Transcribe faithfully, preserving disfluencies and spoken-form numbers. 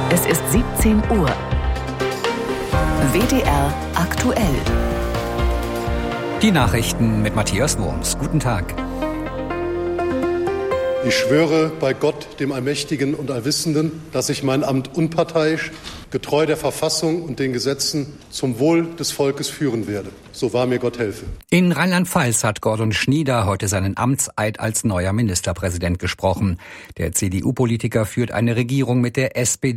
Es ist siebzehn Uhr. W D R aktuell. Die Nachrichten mit Matthias Wurms. Guten Tag. Ich schwöre bei Gott, dem Allmächtigen und Allwissenden, dass ich mein Amt unparteiisch, getreu der Verfassung und den Gesetzen zum Wohl des Volkes führen werde. So wahr mir Gott helfe. In Rheinland-Pfalz hat Gordon Schnieder heute seinen Amtseid als neuer Ministerpräsident gesprochen. Der C D U-Politiker führt eine Regierung mit der S P D.